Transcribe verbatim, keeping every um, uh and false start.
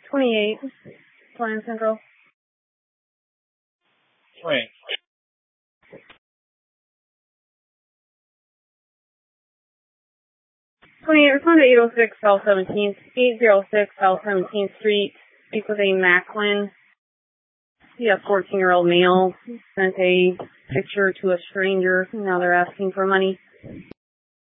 twenty-eight, Flying Central. Frank. twenty-eight, respond to eight oh six South seventeenth, eight oh six South seventeenth Street. Speak with a Macklin. See a fourteen-year-old male sent a picture to a stranger. Now they're asking for money.